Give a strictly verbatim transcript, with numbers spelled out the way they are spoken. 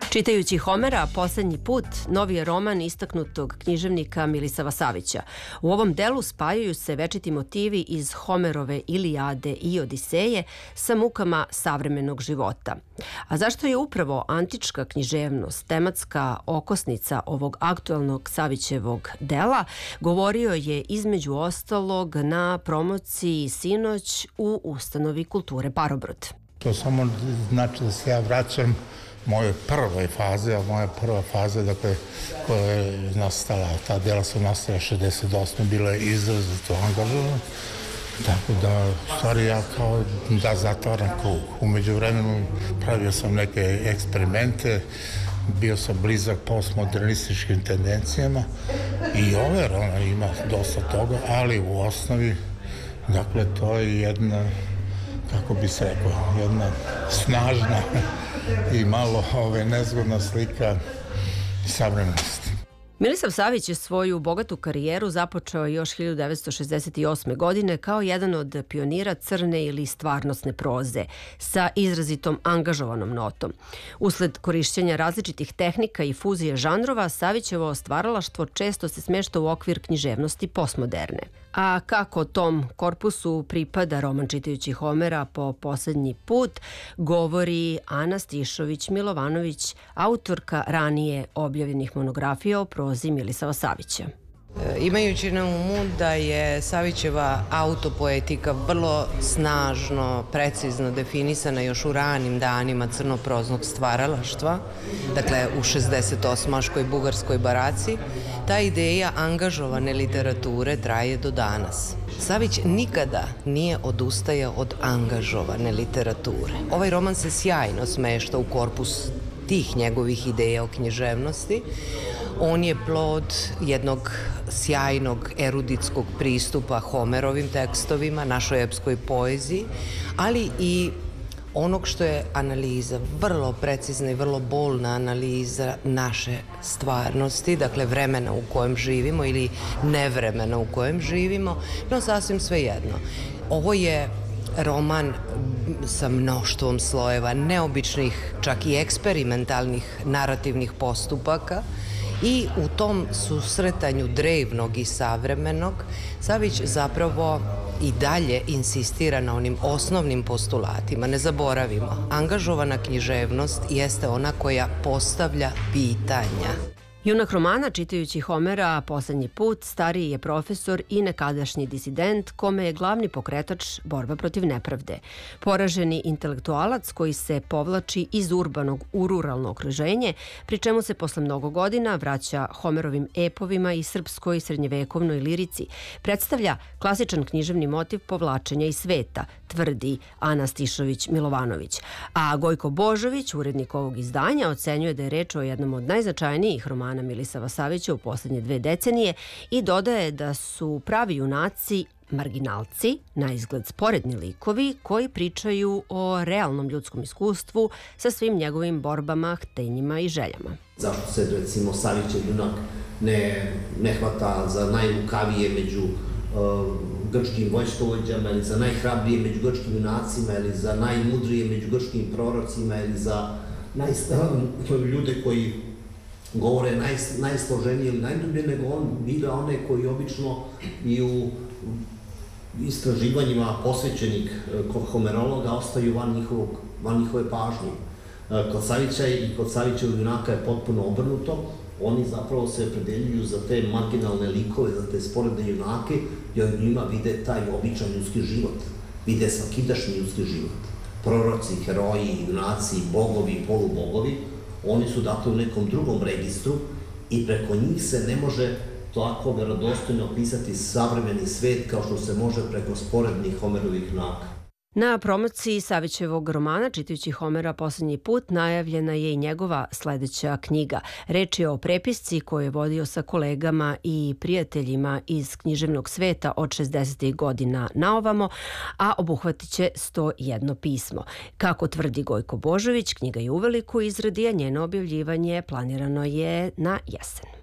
Čitajući Homera poslednji put, novi je roman istaknutog književnika Milisava Savića. U ovom delu spajaju se večiti motivi iz Homerove Ilijade i Odiseje sa mukama savremenog života. A zašto je upravo antička književnost tematska okosnica ovog aktuelnog Savićevog dela, govorio je između ostalog na promociji sinoć u ustanovi kulture Parobrod. To samo znači da se ja vraćam moje prve faze, a moja prva faza, dakle, koja je nastala, ta dela su nastala šezdeset osme bila je izrazito angažovana, tako da, u stvari, ja kao da zatvaram krug. Umeđu vremenu pravio sam neke eksperimente, bio sam blizak postmodernističkim tendencijama i ove ona ima dosta toga, ali u osnovi, dakle, to je jedna, kako bi se rekao, jedna snažna i malo ove, nezgodna slika savremenosti. Milisav Savić je svoju bogatu karijeru započeo još hiljadu devetsto šezdeset osme. godine kao jedan od pionira crne ili stvarnostne proze sa izrazitom angažovanom notom. Usled korišćenja različitih tehnika i fuzije žanrova, Savićevo stvaralaštvo često se smešta u okvir književnosti postmoderne. A kako tom korpusu pripada roman Čitajući Homera po poslednji put, govori Ana Stišović-Milovanović, autorka ranije objavljenih monografija o prozi Milisava Savića. Imajući na umu da je Savićeva autopoetika vrlo snažno, precizno definisana još u ranim danima crnoproznog stvaralaštva, dakle u šezdeset osmaškoj bugarskoj baraci, ta ideja angažovane literature traje do danas. Savić nikada nije odustajao od angažovane literature. Ovaj roman se sjajno smešta u korpus tih njegovih ideja o književnosti. On je plod jednog sjajnog eruditskog pristupa Homerovim tekstovima, našoj epskoj poeziji, ali i onog što je analiza, vrlo precizna i vrlo bolna analiza naše stvarnosti, dakle vremena u kojem živimo ili nevremena u kojem živimo, no sasvim svejedno. Ovo je roman sa mnoštvom slojeva, neobičnih, čak i eksperimentalnih narativnih postupaka, i u tom susretanju drevnog i savremenog Savić zapravo i dalje insistira na onim osnovnim postulatima. Ne zaboravimo, angažovana književnost jeste ona koja postavlja pitanja. Junak romana Čitajući Homera poslednji put stariji je profesor i nekadašnji disident kome je glavni pokretač borba protiv nepravde. Poraženi intelektualac koji se povlači iz urbanog u ruralno okruženje, pri čemu se posle mnogo godina vraća Homerovim epovima i srpskoj srednjevekovnoj lirici, predstavlja klasičan književni motiv povlačenja iz sveta, tvrdi Ana Stišović-Milovanović. A Gojko Božović, urednik ovog izdanja, ocenjuje da je reč o jednom od najznačajnijih romana Milisava Savića u poslednje dve decenije i dodaje da su pravi junaci marginalci, na izgled sporedni likovi koji pričaju o realnom ljudskom iskustvu sa svim njegovim borbama, htenjima i željama. Zašto se, recimo, Savićev junak ne, ne hvata za najlukavije među uh, grčkim vojskovođama ili za najhrabrije među grčkim junacima ili za najmudrije među grčkim prorocima ili za najstavljene ljude koji govore naj, najsloženije ili najdublje, nego on bira one koji obično i u istraživanjima posvećenih homerologa ostaju van, njihovog, van njihove pažnje. Kod Savića i kod Savićevog junaka je potpuno obrnuto. Oni zapravo se opredeljuju za te marginalne likove, za te sporedne junake, jer u njima vide taj običan ljudski život, vide svakidašnji ljudski život. Proroci, heroji, junaci, bogovi, polubogovi, oni su dakle u nekom drugom registru i preko njih se ne može tako verodostojno opisati savremeni svet kao što se može preko sporednih Homerovih junaka. Na promociji Savićevog romana Čitajući Homera poslednji put najavljena je i njegova sledeća knjiga. Reč je o prepisci koju je vodio sa kolegama i prijateljima iz književnog sveta od šezdesetih godina naovamo, a obuhvatit će sto jedno pismo. Kako tvrdi Gojko Božović, knjiga je uveliko u izradi, a njeno objavljivanje planirano je na jesen.